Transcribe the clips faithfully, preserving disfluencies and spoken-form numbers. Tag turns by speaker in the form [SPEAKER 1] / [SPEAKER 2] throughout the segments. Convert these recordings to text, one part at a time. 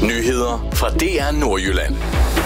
[SPEAKER 1] Nyheder fra D R Nordjylland.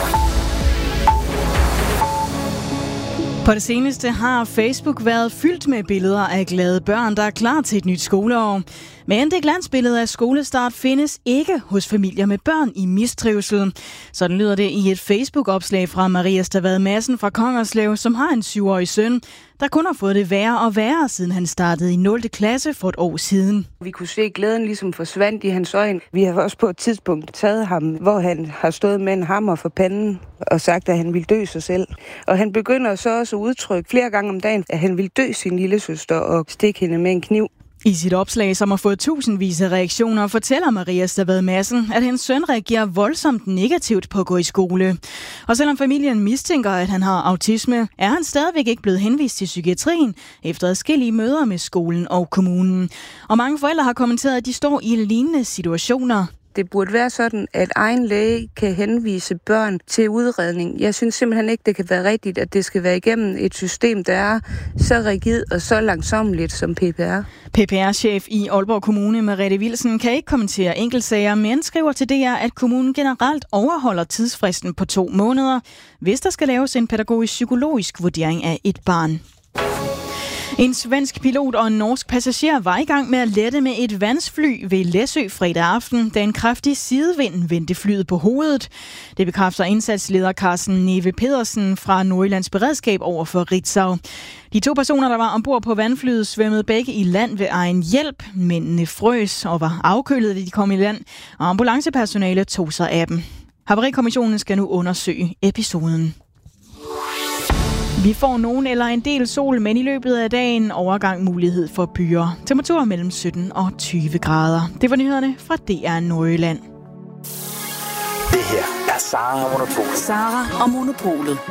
[SPEAKER 2] På det seneste har Facebook været fyldt med billeder af glade børn, der er klar til et nyt skoleår. Men det glansbillede af skolestart findes ikke hos familier med børn i mistrivsel. Sådan lyder det i et Facebook-opslag fra Maria Stavad Madsen fra Kongerslev, som har en syvårig søn, der kun har fået det værre og værre, siden han startede i nul klasse for et år siden.
[SPEAKER 3] Vi kunne se glæden ligesom forsvandt i hans øjne. Vi har også på et tidspunkt taget ham, hvor han har stået med en hammer for panden og sagt, at han ville dø sig selv. Og han begynder så også at udtrykke flere gange om dagen, at han ville dø sin lillesøster og stikke hende med en kniv.
[SPEAKER 2] I sit opslag, som har fået tusindvis af reaktioner, fortæller Maria Stavad Madsen, at hendes søn reagerer voldsomt negativt på at gå i skole. Og selvom familien mistænker, at han har autisme, er han stadigvæk ikke blevet henvist til psykiatrien efter adskillige møder med skolen og kommunen. Og mange forældre har kommenteret, at de står i lignende situationer.
[SPEAKER 3] Det burde være sådan, at egen læge kan henvise børn til udredning. Jeg synes simpelthen ikke, det kan være rigtigt, at det skal være igennem et system, der er så rigid og så langsommeligt som P P R.
[SPEAKER 2] P P R-chef i Aalborg Kommune, Merete Wilson, kan ikke kommentere enkeltsager, men skriver til D R, at kommunen generelt overholder tidsfristen på to måneder, hvis der skal laves en pædagogisk-psykologisk vurdering af et barn. En svensk pilot og en norsk passager var i gang med at lette med et vandsfly ved Læsø fredag aften, da en kraftig sidevind vendte flyet på hovedet. Det bekræfter indsatsleder Carsten Neve Pedersen fra Nordjyllands Beredskab over for Ritzau. De to personer, der var ombord på vandflyet, svømmede begge i land ved egen hjælp. Mændene frøs og var afkølet, da de kom i land, og ambulancepersonale tog sig af dem. Havarikommissionen skal nu undersøge episoden. Vi får nogen eller en del sol, men i løbet af dagen overgang mulighed for byer. Temperaturer mellem sytten og tyve grader. Det var nyhederne fra D R Nordjylland.
[SPEAKER 1] Det her er Sara og Monopolet.
[SPEAKER 4] Sara og Monopolet.